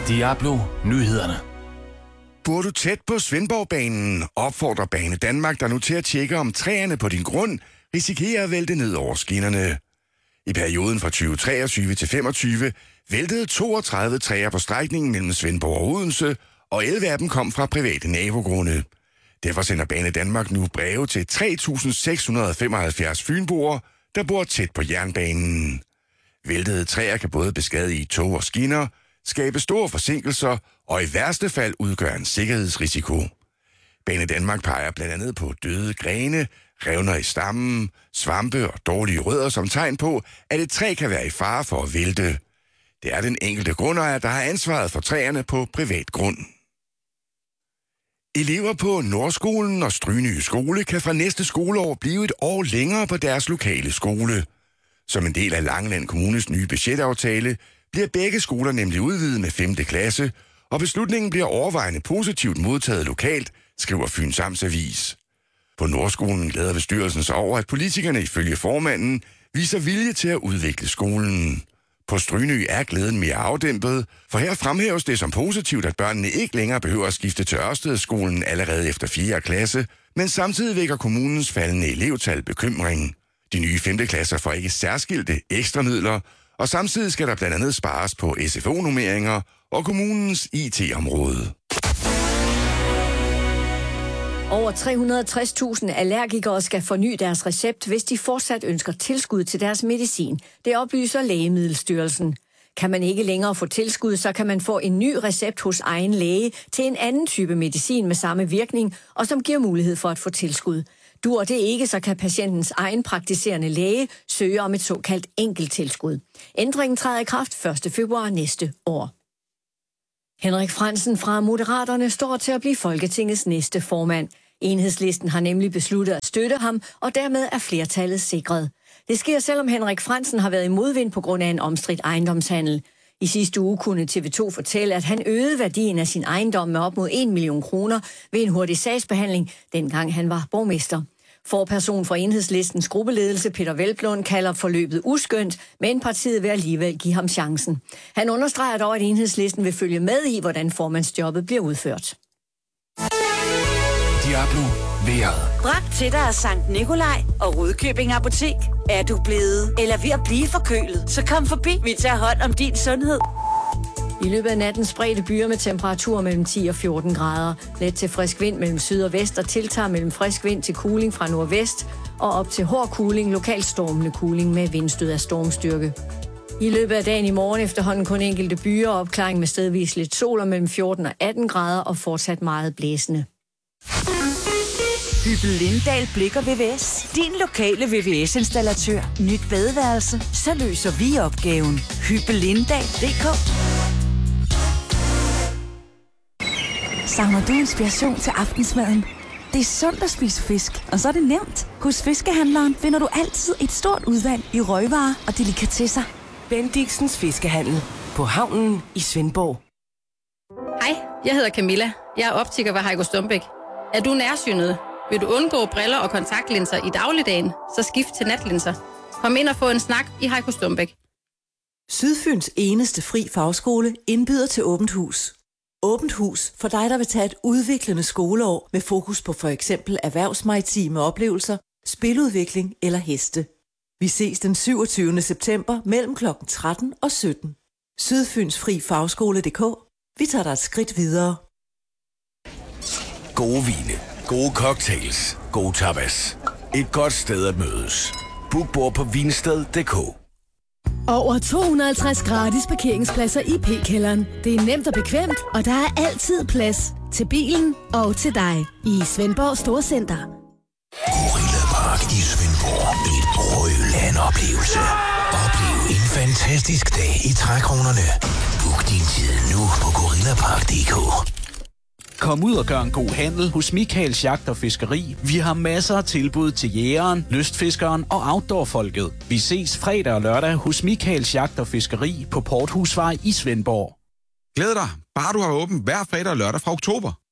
Diablo Nyhederne. Bor du tæt på Svendborgbanen, opfordrer Bane Danmark dig nu til at tjekke, om træerne på din grund risikerer at vælte ned over skinnerne. I perioden fra 2023 til 2025 væltede 32 træer på strækningen mellem Svendborg og Odense, og 11 af dem kom fra private nabogrunde. Derfor sender Bane Danmark nu breve til 3.675 fynboer, der bor tæt på jernbanen. Væltede træer kan både beskadige tog og skinner, skabe store forsinkelser og i værste fald udgøre en sikkerhedsrisiko. Bane Danmark peger blandt andet på døde grene, revner i stammen, svampe og dårlige rødder som tegn på, at et træ kan være i fare for at vælte. Det er den enkelte grundejer, der har ansvaret for træerne på privat grund. Elever på Nordskolen og Stryny skole kan fra næste skoleår blive et år længere på deres lokale skole. Som en del af Langeland Kommunes nye budgetaftale bliver begge skoler nemlig udvidet med 5. klasse, og beslutningen bliver overvejende positivt modtaget lokalt, skriver Fyns Amtsavis. På Nordskolen glæder bestyrelsen sig over, at politikerne ifølge formanden viser vilje til at udvikle skolen. På Stryny er glæden mere afdæmpet, for her fremhæves det som positivt, at børnene ikke længere behøver at skifte til Ørstedsskolen allerede efter 4. klasse, men samtidig vækker kommunens faldende elevtal bekymring. De nye 5. klasser får ikke særskilte ekstra midler, og samtidig skal der blandt andet spares på SFO-nummeringer og kommunens IT-område. Over 360.000 allergikere skal forny deres recept, hvis de fortsat ønsker tilskud til deres medicin. Det oplyser Lægemiddelstyrelsen. Kan man ikke længere få tilskud, så kan man få en ny recept hos egen læge til en anden type medicin med samme virkning, og som giver mulighed for at få tilskud. Dur det ikke, så kan patientens egen praktiserende læge søge om et såkaldt enkelttilskud. Ændringen træder i kraft 1. februar næste år. Henrik Frandsen fra Moderaterne står til at blive Folketingets næste formand. Enhedslisten har nemlig besluttet at støtte ham, og dermed er flertallet sikret. Det sker, selvom Henrik Frandsen har været i modvind på grund af en omstridt ejendomshandel. I sidste uge kunne TV2 fortælle, at han øgede værdien af sin ejendom med op mod 1 million kroner ved en hurtig sagsbehandling, dengang han var borgmester. Forperson for Enhedslistens gruppeledelse Peter Velblom kalder forløbet uskønt, men partiet vil alligevel give ham chancen. Han understreger dog, at Enhedslisten vil følge med i, hvordan formandsjobbet bliver udført. Diablo vejret. Bragt til dig af Sankt Nikolaj og Rudkøbing Apotek. Er du blevet eller ved at blive forkølet, så kom forbi. Vi tager hånd om din sundhed. I løbet af natten spredte byer med temperaturer mellem 10 og 14 grader. Let til frisk vind mellem syd og vest og tiltager mellem frisk vind til kuling fra nordvest og op til hård kuling, lokalt stormende kuling med vindstød af stormstyrke. I løbet af dagen i morgen efterhånden kun enkelte byer og opklaring med stedvis lidt sol og mellem 14 og 18 grader og fortsat meget blæsende. Hyppel Lindahl Blikker VVS. Din lokale VVS-installatør. Nyt badeværelse. Så løser vi opgaven. Hyppellindahl.dk. Savner du inspiration til aftensmaden? Det er sundt at spise fisk, og så er det nemt. Hos Fiskehandleren finder du altid et stort udvalg i røgvarer og delikatesser. Bendixens Fiskehandel på havnen i Svendborg. Hej, jeg hedder Camilla. Jeg er optiker ved Heiko Stumbæk. Er du nærsynet? Vil du undgå briller og kontaktlinser i dagligdagen, så skift til natlinser. Kom ind og få en snak i Heiko Stumbæk. Sydfyns eneste fri fagskole indbyder til åbent hus. Åbent hus for dig, der vil tage et udviklende skoleår med fokus på for eksempel erhvervsmaritime oplevelser, spiludvikling eller heste. Vi ses den 27. september mellem kl. 13 og 17. Sydfyns Fri Fagskole.dk. Vi tager dig et skridt videre. Gode vine, gode cocktails, gode tapas. Et godt sted at mødes. Book bord på vinsted.dk. Over 250 gratis parkeringspladser i P-kælderen. Det er nemt og bekvemt, og der er altid plads til bilen og til dig i Svendborg Storcenter. Gorilla Park i Svendborg. Et Rødland-oplevelse. Oplev en fantastisk dag i trækronerne. Book din tid nu på gorillapark.dk. Kom ud og gør en god handel hos Michaels Jagt og Fiskeri. Vi har masser af tilbud til jægeren, lystfiskeren og outdoorfolket. Vi ses fredag og lørdag hos Michaels Jagt og Fiskeri på Porthusvej i Svendborg. Glæd dig, bare du har åbent hver fredag og lørdag fra oktober.